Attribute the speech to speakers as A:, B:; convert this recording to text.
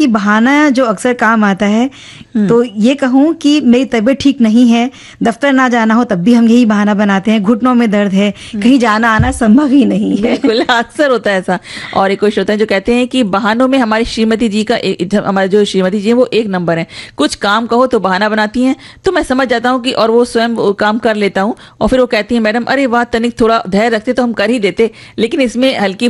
A: कि बहाना जो अक्सर काम आता है, तो ये कहूँ कि मेरी तबीयत ठीक नहीं है, दफ्तर ना जाना हो तब भी हम यही बहाना बनाते हैं, घुटनों में दर्द है, कहीं जाना आना संभव ही नहीं है।
B: बिल्कुल, अक्सर होता है ऐसा। और एक कुछ होता है जो कहते हैं कि बहानों में हमारी श्रीमती जी का हमारे जो श्रीमती जी हैं वो एक नंबर है। कुछ काम कहो तो बहाना बनाती हैं, तो मैं समझ जाता हूँ कि और वो स्वयं वो काम कर लेता हूँ, और फिर वो कहती हैं मैडम अरे वाह तनिक थोड़ा धैर्य रखते तो हम कर ही देते, लेकिन इसमें हल्की